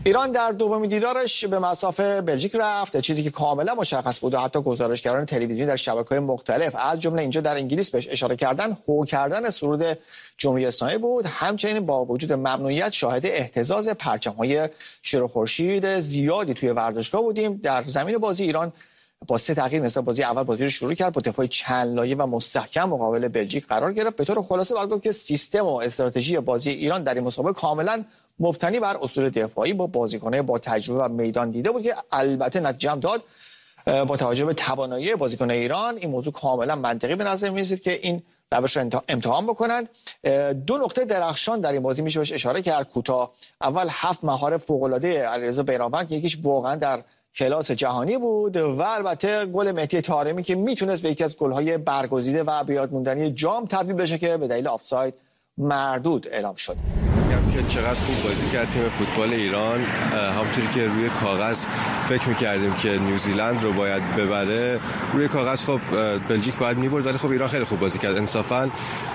ایران در دومین دیدارش به مسافه بلژیک رفت، چیزی که کاملا مشخص بود و حتی گزارشگران تلویزیونی در شبکه‌های مختلف از جمله اینجا در انگلیس بهش اشاره کردن، هو کردن سرود جمهوری اسلامی بود. همچنین با وجود ممنوعیت شاهد اهتزاز پرچم‌های شیر و خورشید زیادی توی ورزشگاه بودیم. در زمین بازی ایران با 3 تغییر نسبت بازی اول بازی رو شروع کرد، با دفاع چند لایه و مستحکم مقابل بلژیک قرار گرفت. به طور خلاصه باید گفت که سیستم و استراتژی بازی ایران در این مسابقه کاملا مبتنی بر اصول دفاعی با بازیکن‌های با تجربه و میدان دیده بود که البته نتیجه هم داد. با توجه به توانایی بازیکن ایران این موضوع کاملا منطقی به نظر می‌رسید که این روش رو امتحان بکنند. 2 نقطه درخشان در این بازی میشه بهش اشاره کرد کوتاه. اول 7 مهاره فوق‌العاده علیرضا بیرانوند که یکیش واقعا در کلاس جهانی بود و البته گل مهدی طارمی که میتونست به یکی از گل‌های برگزیده و بیاد موندنی جام تبدیل بشه که به دلیل آفساید مردود اعلام شد. که چقدر خوب بازی کرد تیم فوتبال ایران. همونطوری که روی کاغذ فکر می‌کردیم که نیوزیلند رو باید ببره، روی کاغذ خب بلژیک باید می‌برد، ولی خب ایران خیلی خوب بازی کرد. انصافاً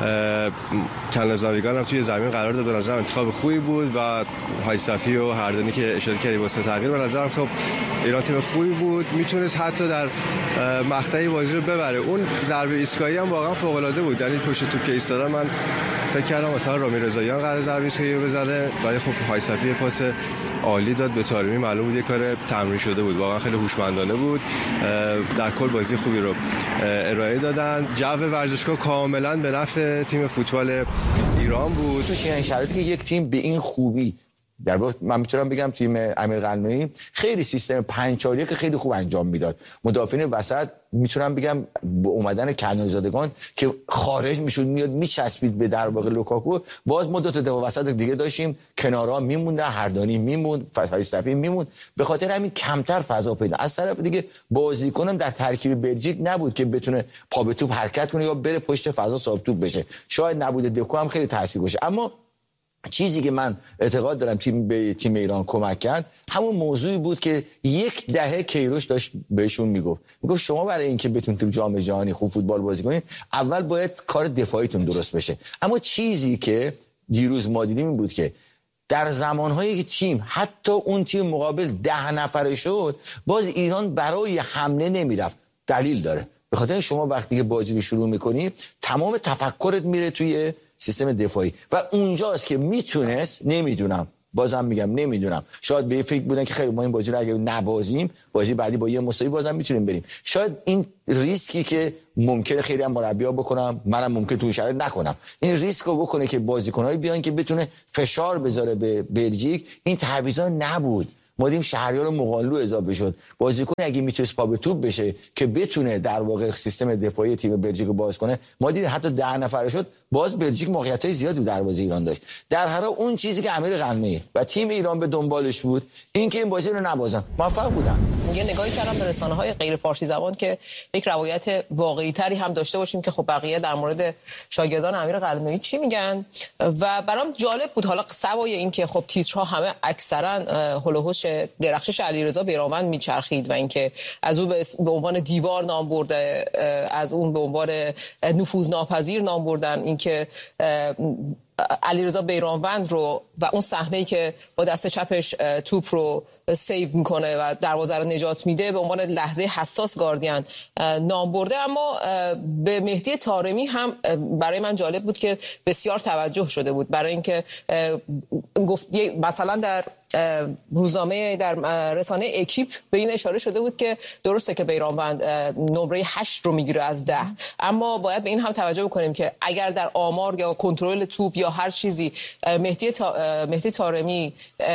کنلزاریگان هم توی زمین قرار داد، به نظرم انتخاب خوبی بود و هایصفی و هردانی که اشاره کردی با 3 تغییر، به نظرم خب ایران تیم خوبی بود، میتونست حتی در مقطعی بازی رو ببره. اون ضربه ایستگاهی هم واقعا فوق‌العاده بود، یعنی پشت توپ که ایستادن من فکر کردم مثلا رامی رضاییان قرار ضربه ایستگاهی بزنه، ولی خب هایصفی پاس عالی داد به طارمی، معلوم بود یه کار تمرین شده بود، واقعا خیلی هوشمندانه بود. در کل بازی خوبی رو ارائه دادن. جو ورزشگاه کاملا به نفع تیم فوتبال ایران بود. تو چنین شرایطی که یک تیم به این خوبی، در واقع من میتونم بگم تیم امیر قلعه‌نویی خیلی سیستم 5-4-1 که خیلی خوب انجام میداد. مدافعین وسط میتونم بگم با اومدن کنیزادگان که خارج میشد میاد میچسبید به در واقع لوکاکو، باز ما 2 تا دفاع وسط دیگه داشتیم، کنارا میموندن، هردانی میموند، فتحی صفی میموند، به خاطر همین کمتر فضا پیدا. از طرف دیگه بازیکنم در ترکیب بلژیک نبود که بتونه پا به توپ حرکت کنه یا بره پشت فضا صاحب توپ بشه. شاید نبود دکو هم خیلی تاثیر گذاشت. اما چیزی که من اعتقاد دارم به تیم ایران کمک کرد همون موضوعی بود که 10 دهه کیروش داشت بهشون میگفت شما برای اینکه بتونید تو جام جهانی خوب فوتبال بازی کنید اول باید کار دفاعیتون درست بشه. اما چیزی که دیروز ما دیدیم این بود که در زمانهایی که تیم حتی اون تیم مقابل 10 نفره شد، باز ایران برای حمله نمیرفت. دلیل داره، به خاطر شما وقتی که بازی رو شروع میکنی تمام تفکرت میره توی سیستم دفاعی و اونجاست که میتونست، نمیدونم، بازم میگم نمیدونم، شاید به فکر بودن که خیلی ما این بازی رو اگه نبازیم بازی بعدی با یه مساوی بازم میتونیم بریم. شاید این ریسکی که ممکنه خیلی هم مربی‌ها بکنم، منم ممکن تو شرایط نکنم، این ریسک رو بکنه که بازیکن‌های بیان که بتونه فشار بذاره به بلژیک، این تعویضا نبود. ما دیدیم شهریار مغانلو اضافه شد، بازیکن اگه میتونه پا به توپ بشه که بتونه در واقع سیستم دفاعی تیم بلژیک رو باز کنه. ما دیدیم حتی 10 نفره شد، باز بلژیک موقعیت‌های زیادی تو دروازه ایران داشت. در هر حال اون چیزی که امیر قلعه‌نویی و تیم ایران به دنبالش بود این که این بازی رو نبازن، موفق بودن. یه نگاهی کردم به رسانه‌های غیر فارسی زبان که یک روایت واقعی‌تری هم داشته باشیم که خب بقیه در مورد شاگردان امیر قلعه‌نویی چی میگن و برام جالب بود. حالا سوای این که خب تیترها همه اکثرا هولوهوش درخشش علیرضا بیرانوند میچرخید و اینکه از او به عنوان دیوار نام برده، از اون به عنوان نفوذناپذیر نام بردن، اینکه علیرضا بیرانوند رو و اون صحنه‌ای که با دست چپش توپ رو سیو میکنه و دروازه رو نجات میده به عنوان لحظه حساس گاردین نام برده. اما به مهدی طارمی هم برای من جالب بود که بسیار توجه شده بود، برای اینکه گفت مثلا در روزنامه، در رسانه اکیپ به این اشاره شده بود که درسته که بیرانوند نمره 8 رو میگیره از 10، اما باید به این هم توجه بکنیم که اگر در آمار یا کنترل توپ یا هر چیزی مهدی طارمی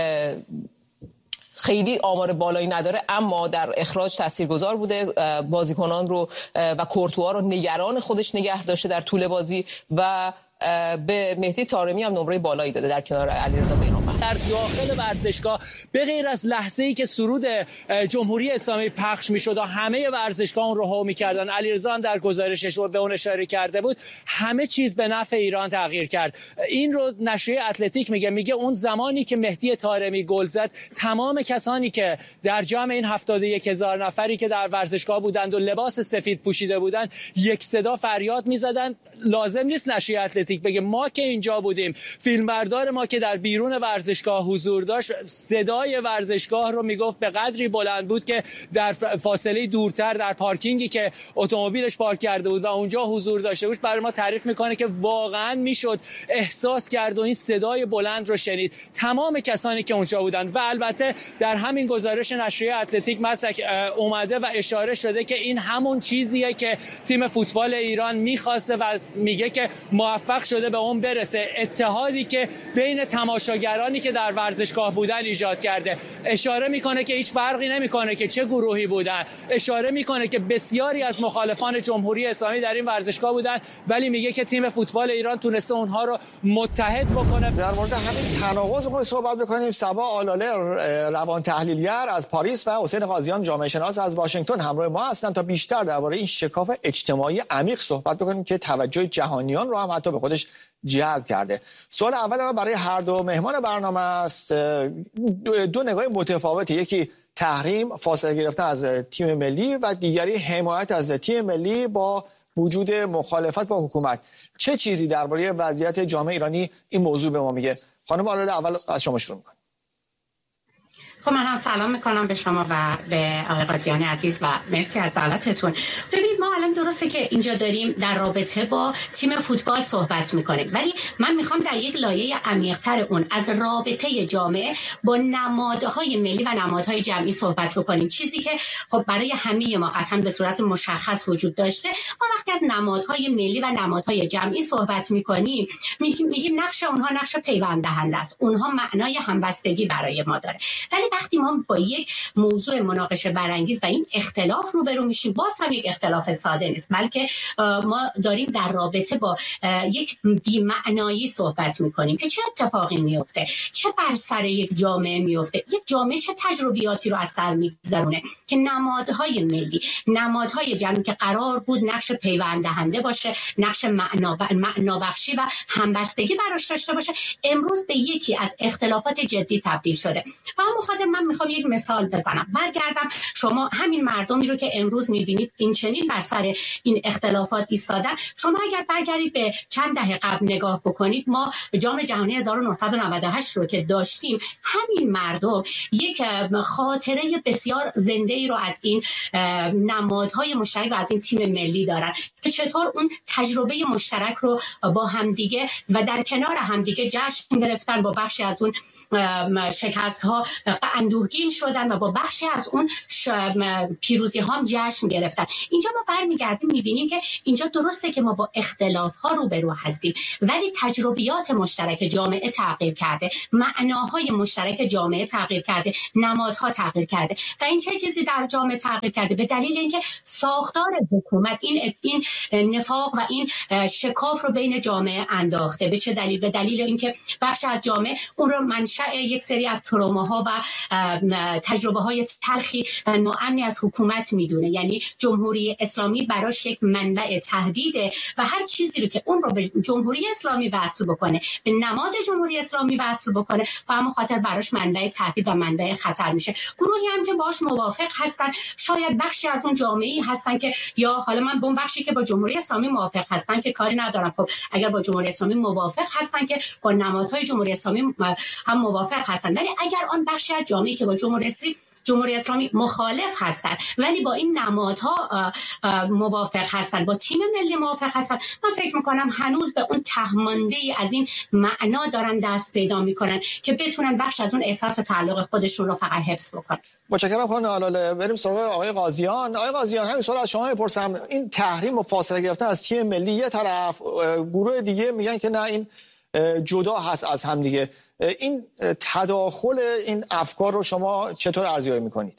خیلی آمار بالایی نداره، اما در اخراج تاثیرگذار بوده، بازیکنان رو و کورتوا رو نگران خودش نگه داشته در طول بازی و به مهدی طارمی هم نمره بالایی داده در کنار علیرضا بیرانوند. در داخل ورزشگاه به غیر از لحظه‌ای که سرود جمهوری اسلامی پخش می‌شد و همه ورزشگاه اون رو هو می‌کردن، علیرضا هم در گزارشش به اون اشاره کرده بود، همه چیز به نفع ایران تغییر کرد. این رو نشریه اتلتیک میگه اون زمانی که مهدی طارمی گل زد، تمام کسانی که در جمع این 71,000 نفری که در ورزشگاه بودند و لباس سفید پوشیده بودند یک صدا فریاد می‌زدند لازم نیست نشریه اتلتیک بگه ما که اینجا بودیم، فیلمبردار ما که در بیرون ورزشگاه حضور داشت صدای ورزشگاه رو میگفت به قدری بلند بود که در فاصله دورتر در پارکینگی که اتومبیلش پارک کرده بود و اونجا حضور داشته بود برای ما تعریف میکنه که واقعا میشد احساس کرد و این صدای بلند رو شنید تمام کسانی که اونجا بودن. و البته در همین گزارش نشریه اتلتیک مسک اومده و اشاره شده که این همون چیزیه که تیم فوتبال ایران میخواسته و میگه که موفق شده به اون برسه، اتحادی که بین تماشاگرانی که در ورزشگاه بودن ایجاد کرده. اشاره میکنه که هیچ فرقی نمیکنه که چه گروهی بودن، اشاره میکنه که بسیاری از مخالفان جمهوری اسلامی در این ورزشگاه بودن، ولی میگه که تیم فوتبال ایران تونسته اونها رو متحد بکنه. در مورد همین تناقض می‌خوایم صحبت بکنیم. صبا آلاله روان تحلیلگر از پاریس و حسین قاضیان جامعه شناس از واشنگتن همراه ما هستند تا بیشتر درباره این شکاف اجتماعی عمیق صحبت بکنیم که توجه جهانیان رو هم حتی به خودش جلب کرده. سوال اول من برای هر دو مهمان برنامه است. دو نگاه متفاوته، یکی تحریم، فاصله گرفتن از تیم ملی و دیگری حمایت از تیم ملی با وجود مخالفت با حکومت. چه چیزی درباره وضعیت جامعه ایرانی این موضوع به ما میگه؟ خانم آلاله اول از شما شروع می‌کنم. خب من هم سلام میکنم به شما و به آقای قاضیان عزیز و مرسی از دعوتتون. ببینید ما الان درسته که اینجا داریم در رابطه با تیم فوتبال صحبت میکنیم، ولی من میخوام در یک لایه عمیق‌تر اون از رابطه جامعه با نمادهای ملی و نمادهای جمعی صحبت بکنیم. چیزی که خب برای همه ما قطعا به صورت مشخص وجود داشته. ما وقتی از نمادهای ملی و نمادهای جمعی صحبت میکنیم میگیم نقش اونها نقش پیوند دهنده است، اونها معنای همبستگی برای ما داره. ولی وقتی ما با یک موضوع مناقشه برانگیز و این اختلاف روبرو میشیم، باز هم یک اختلاف ساده نیست، بلکه ما داریم در رابطه با یک بی‌معنایی صحبت میکنیم که چه اتفاقی میفته، چه بر سر یک جامعه میفته، یک جامعه چه تجربیاتی رو از سر میگذرونه که نمادهای ملی، نمادهای جمعی که قرار بود نقش پیوند دهنده باشه، نقش معنابخشی و همبستگی براش داشته باشه، امروز به یکی از اختلافات جدی تبدیل شده. و همون خاطر من میخوام یک مثال بزنم. برگردم شما همین مردمی رو که امروز میبینید این چنین بر سر این اختلافات ایستادن، شما اگر برگردید به چند دهه قبل نگاه بکنید، ما جام جهانی 1998 رو که داشتیم، همین مردم یک خاطره بسیار زنده‌ای رو از این نمادهای مشترک و از این تیم ملی دارن که چطور اون تجربه مشترک رو با همدیگه و در کنار همدیگه جشن گرفتن، با بخشی از اون شکست ها اندوهگین شدن و با بخشی از اون پیروزی ها هم جشن گرفتن. اینجا ما برمیگردیم میبینیم که اینجا درسته که ما با اختلاف ها روبرو هستیم، ولی تجربیات مشترک جامعه تغییر کرده، معناهای مشترک جامعه تغییر کرده، نمادها تغییر کرده. و این چه چیزی در جامعه تغییر کرده؟ به دلیل اینکه ساختار حکومت این نفاق و این شکاف رو بین جامعه انداخته. به چه دلیل؟ به دلیل اینکه بخش از جامعه اون رو منشأ یک سری از تروماها و تجربه های تلخی و ناامنی از حکومت میدونه. یعنی جمهوری اسلامی براش یک منبع تهدیده و هر چیزی رو که اون رو به جمهوری اسلامی وصل بکنه، به نماد جمهوری اسلامی وصل بکنه، و همون خاطر براش منبع تهدید و منبع خطر میشه. گروهی هم که باش موافق هستن، شاید بخشی از اون جامعه‌ای هستن که یا حالا من به اون بخشی که با جمهوری اسلامی موافق هستن که کاری ندارم. خب اگر با جمهوری اسلامی موافق هستن که با نمادهای جمهوری اسلامی هم موافق هستن، ولی اگر آن بخشی از جامعه که با جمهوری اسلامی مخالف هستن ولی با این نمادها موافق هستن، با تیم ملی موافق هستن، من فکر میکنم هنوز به اون تهمانده‌ای از این معنا دارن دست پیدا میکنن که بتونن بخش از اون احساس تعلق خودشون رو فقط حفظ بکنن. متشکرم خانم آلاله. بریم سراغ آقای قاضیان. آقای قاضیان، همین سوال از شما میپرسم. این تحریم و فاصله گرفتن از تیم ملی یه طرف، گروه دیگه میگن که نه این جدا هست از هم دیگه. این تداخل این افکار رو شما چطور ارزیابی میکنید؟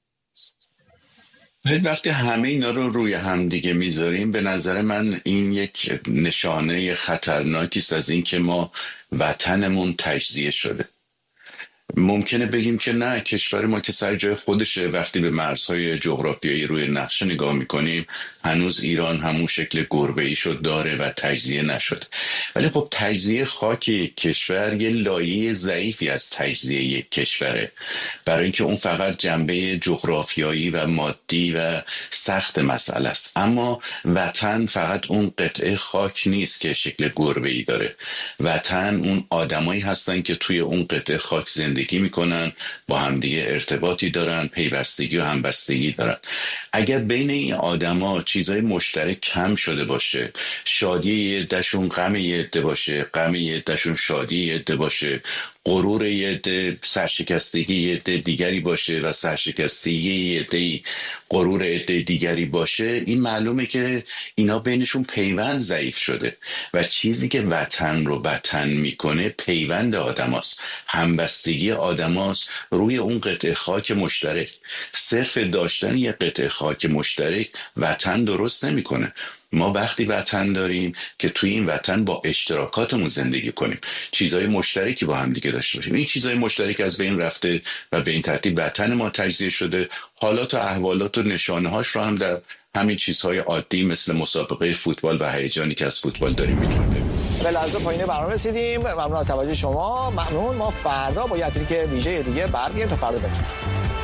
وقتی همه اینا رو روی هم دیگه میذاریم، به نظر من این یک نشانه خطرناکی است از این که ما وطنمون تجزیه شده ممکنه بگیم که نه، کشور ما که سر جای خودشه. وقتی به مرزهای جغرافیایی روی نقشه نگاه میکنیم هنوز ایران همون شکل گربه‌ای شو داره و تجزیه نشده. ولی خب تجزیه خاک یک کشور یه لایه ضعیفی از تجزیه یک کشوره، برای اینکه اون فقط جنبه جغرافیایی و مادی و سخت مسئله است. اما وطن فقط اون قطعه خاک نیست که شکل گربه‌ای داره. وطن اون آدمایی هستن که توی اون قطعه خاک زندگی میکنن، با همدیگه ارتباطی دارن، پیوستگی و همبستگی دارن. اگر بین این آدما چیزای مشترک کم شده باشه، شادی یه عده‌شون غم یه عده باشه، غم یه عده‌شون شادی یه عده باشه، غرور یه عده سرشکستگی یه عده دیگری باشه و سرشکستگی یه عده غرور عده دیگری باشه، این معلومه که اینا بینشون پیوند ضعیف شده. و چیزی که وطن رو وطن میکنه پیوند آدماست، همبستگی آدماست روی اون قطعه خاک مشترک. صرف داشتن یه قطعه خاک مشترک وطن درست نمیکنه. ما وقتی وطن داریم که توی این وطن با اشتراکاتمون زندگی کنیم، چیزهای مشترکی با هم دیگه داشته باشیم. این چیزهای مشترک از بین رفته و به این ترتیب وطن ما تجزیه شده. حالات و احوالات و نشانه هاش رو هم در همین چیزهای عادی مثل مسابقه فوتبال و هیجانی که از فوتبال داریم می‌بینیم. به لحظه پایین برنامه رسیدیم. ممنون از توجه شما. ممنون. ما فردا با یه تریک ویژه دیگه برمیگردیم. تا فردا بچه‌ها.